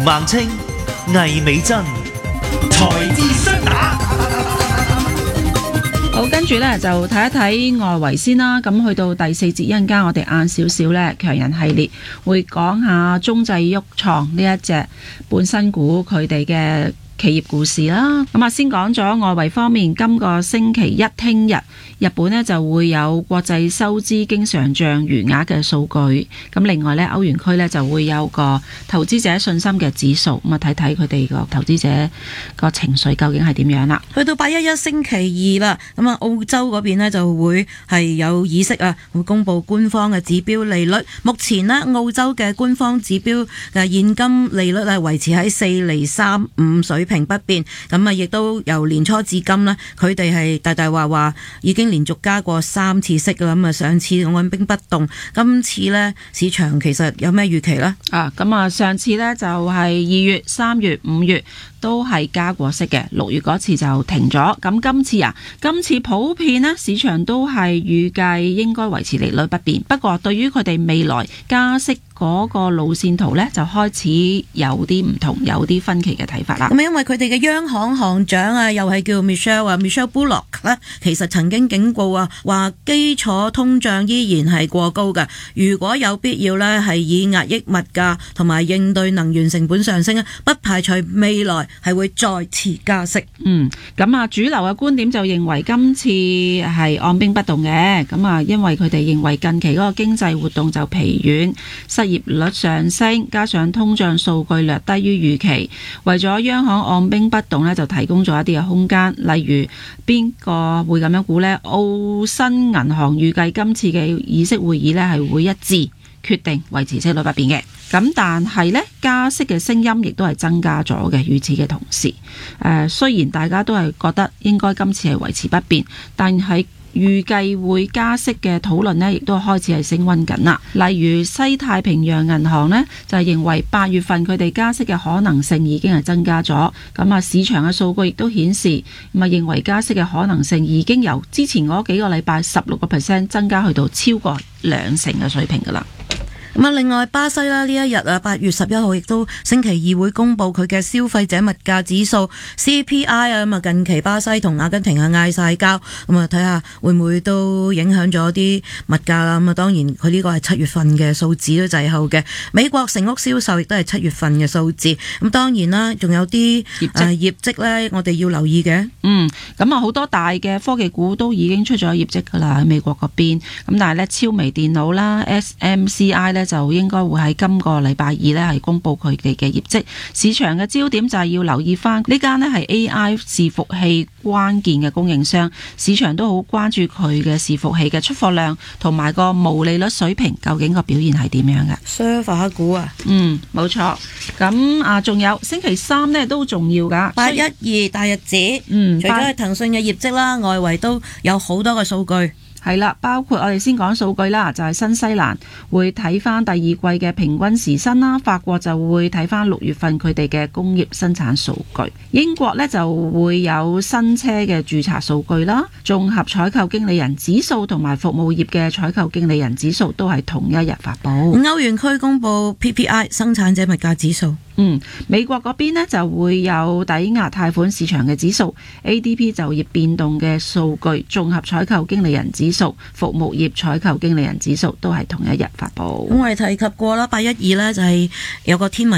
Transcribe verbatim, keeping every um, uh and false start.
孟青、魏美珍，財智雙打。 好，跟住呢，就睇一睇外圍先啦。咁去到第四節一陣間，我哋晏少少呢，強人系列會講下中製鬱創呢一隻半新股佢哋嘅企業故事啦。咁啊，先講咗外圍方面，今個星期一聽日，日本呢就會有國際收支經常帳餘額嘅數據。咁另外呢，歐元區呢就會有個投資者信心嘅指數。咁啊，睇睇佢哋個投資者個情緒究竟係點樣啦。 去到八一一星期二啦，咁啊，澳洲嗰邊呢就會係有議息啊，會公布官方嘅指標利率。目前呢，澳洲嘅官方指標嘅現金利率係維持喺四厘三五水平不變。咁啊，亦都由年初至今呢，佢哋係大大話話已經連續加過三次息啦。咁啊，上次按兵不動，今次呢，市場其實有咩預期呢？ 啊，咁啊，上次呢就係二月、三月、五月都係加過息嘅，六月嗰次就停咗。咁今次啊，今次普遍呢，市場都係預計應該維持利率不變。不過對於佢哋未來加息嗰個路線圖呢，就開始有啲唔同，有啲分歧嘅睇法啦。 咁因為佢哋嘅央行行長啊，又係叫 Michelle 啊 ，Michelle Bullock 咧，其實曾經警告啊，話基礎通脹依然係過高嘅。如果有必要呢，係以壓抑物價同埋應對能源成本上升啊，不排除未來係會再次加息。 嗯，咁啊，主流嘅觀點就認為今次係按兵不動嘅。咁啊，因為佢哋認為近期嗰個經濟活動就疲軟，失業率上升，加上通脹數據略低於預期，為咗央行按兵不動呢，就提供咗一啲嘅空間。例如邊個會咁樣估呢？澳新銀行預計今次嘅議息會議呢係會一致決定維持息率不變嘅。咁但係呢，加息嘅聲音亦都係增加咗嘅。與此嘅同時，誒、呃、雖然大家都係覺得應該今次係維持不變，但係預計會加息嘅討論呢，亦都開始係升溫緊啦。例如西太平洋銀行呢，就係認為八月份佢哋加息嘅可能性已經係增加咗。咁啊，市場嘅數據亦都顯示，咁啊認為加息嘅可能性已經由之前嗰幾個禮拜十六個 percent 增加去到超過兩成嘅水平噶啦。 咁啊，另外巴西啦，呢一日啊，八月十一號亦都星期二會公布佢嘅消費者物價指數 C P I 啊。咁啊，近期巴西同阿根廷啊嗌晒交，咁啊睇下會唔會都影響咗啲物價啦。咁啊，當然佢呢個係七月份嘅數字都滯後嘅。美國成屋銷售亦都係七月份嘅數字。咁當然啦，仲有啲業績、呃、業績咧，我哋要留意嘅。 嗯，咁啊好多大嘅科技股都已經出咗業績噶啦，喺美國嗰邊。咁但係咧，超微電腦啦 S M C I 咧，就應該會喺今個禮拜二呢係公布佢哋嘅業績。市場嘅焦點就係要留意翻呢間呢係 A I 伺服器關鍵嘅供應商，市場都好關注佢嘅伺服器嘅出貨量同埋個毛利率水平究竟個表現係點樣嘅。 server 股啊， 嗯，冇錯。咁啊，仲有星期三呢都重要噶， 八一二大日子。嗯，除咗係騰訊嘅業績啦，外圍都有好多嘅數據。 係啦，包括我哋先講數據啦，就係新西蘭會睇翻第二季嘅平均時薪啦，法國就會睇翻六月份佢哋嘅工業生產數據，英國呢就會有新車嘅註冊數據啦，綜合採購經理人指數同埋服務業嘅採購經理人指數都係同一日發布。 歐元區公布 P P I 生產者物價指數。 嗯，美國嗰邊呢就會有抵押貸款市場嘅指數、A D P 就業變動嘅數據、綜合採購經理人指數、服務業採購經理人指數都係同一日發布。 咁我哋提及過啦，八一二呢就係有個天文